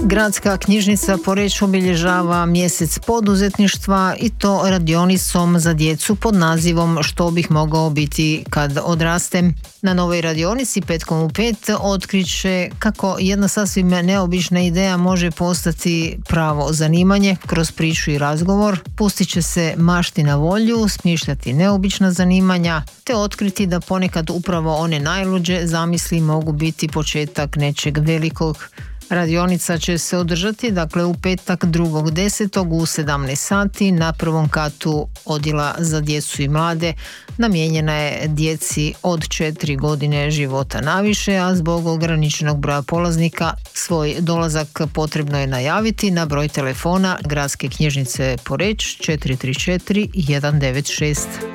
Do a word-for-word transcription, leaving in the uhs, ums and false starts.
Gradska knjižnica Poreč obilježava mjesec poduzetništva i to radionicom za djecu pod nazivom Što bih mogao biti kad odrastem. Na novoj radionici petkom u pet otkriće kako jedna sasvim neobična ideja može postati pravo zanimanje kroz priču i razgovor. Pustit će se mašti na volju, smišljati neobična zanimanja, te otkriti da ponekad upravo one najluđe zamisli mogu biti početak nečeg velikog. Radionica će se održati dakle u petak drugog desetog u sedamnaest sati na prvom katu odjela za djecu i mlade. Namijenjena je djeci od četiri godine života naviše, a zbog ograničenog broja polaznika svoj dolazak potrebno je najaviti na broj telefona Gradske knjižnice Poreč četiri tri četiri jedan devet šest.